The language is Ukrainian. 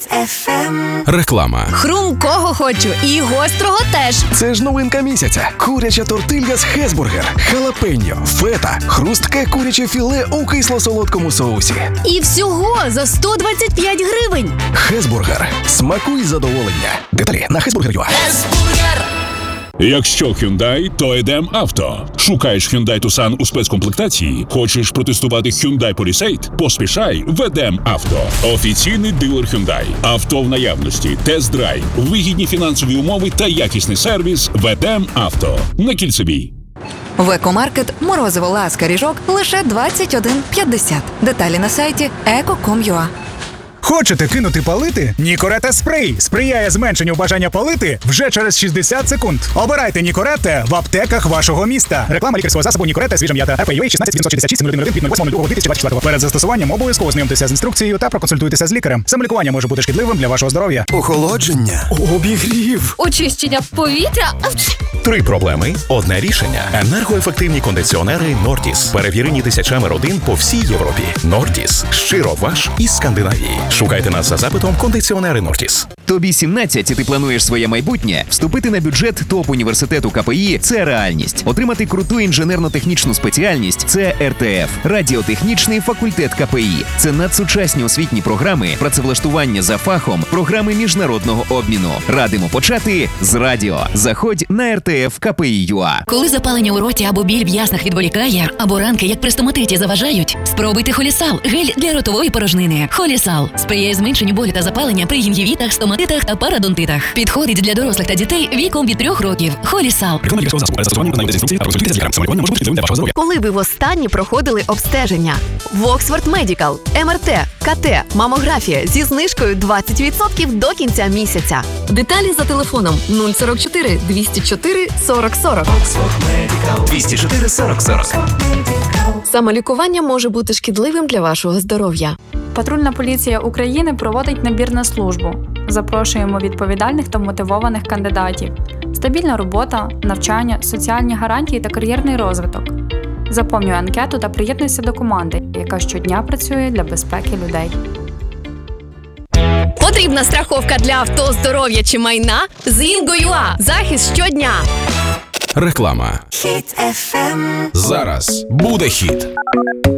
Реклама. Хрумкого хочу і гострого теж. Це ж новинка місяця. Куряча тортилья з Хесбургер, халапеньо, фета, хрустке куряче філе у кисло-солодкому соусі. І всього за 125 гривень. Хесбургер. Смакуй задоволення. Деталі на Хесбургер.ua. Якщо Hyundai, то йдем авто. Шукаєш Hyundai Tucson у спецкомплектації? Хочеш протестувати Hyundai Palisade? Поспішай, ведем авто. Офіційний дилер Hyundai. Авто в наявності, тест-драйв, вигідні фінансові умови та якісний сервіс. Ведем авто. На Кільцевій. В Екомаркет морозиво ласка ріжок лише 21,50. Деталі на сайті eco.com.ua. Хочете кинути палити? Нікоретте спрей сприяє зменшенню бажання палити вже через 60 секунд. Обирайте Нікоретте в аптеках вашого міста. Реклама лікарського засобу Нікоретте свіжа м'ята. РП-UA 16 Перед застосуванням обов'язково знайомтеся з інструкцією та проконсультуйтеся з лікарем. Самолікування може бути шкідливим для вашого здоров'я. Охолодження. Обігрів. Очищення повітря. 3 проблеми – одне рішення. Енергоефективні кондиціонери Нортіс. Перевірені тисячами родин по всій Європі. Нортіс. Щиро ваш із Скандинавії. Шукайте нас за запитом «Кондиціонери Нортіс». Тобі 17 і ти плануєш своє майбутнє? Вступити на бюджет топ-університету КПІ – це реальність. Отримати круту інженерно-технічну спеціальність – це РТФ – радіотехнічний факультет КПІ. Це надсучасні освітні програми, працевлаштування за фахом, програми міжнародного обміну. Радимо почати з радіо. Заходь на РТФ КПІ.ua. Коли запалення у роті або біль в яснах відволікає, або ранки, як при стоматиті, заважають, спробуйте Холісал – гель для ротової порожнини. Холісал сприяє зменшенню болю та запалення при гінгівітах, стоматитах та парадонтитах. Підходить для дорослих та дітей віком від 3 років. Холісал. Коли ви востаннє проходили обстеження? В Оксфорд Медикал, МРТ, КТ, мамографія зі знижкою 20% до кінця місяця. Деталі за телефоном 044 204 40 40. 204 40 40. Самолікування може бути шкідливим для вашого здоров'я. Патрульна поліція України проводить набір на службу. Запрошуємо відповідальних та мотивованих кандидатів. Стабільна робота, навчання, соціальні гарантії та кар'єрний розвиток. Заповнюй анкету та приєднуйся до команди, яка щодня працює для безпеки людей. Потрібна страховка для авто, здоров'я чи майна? З Інго.ua. Захист щодня. Реклама. Зараз буде хіт.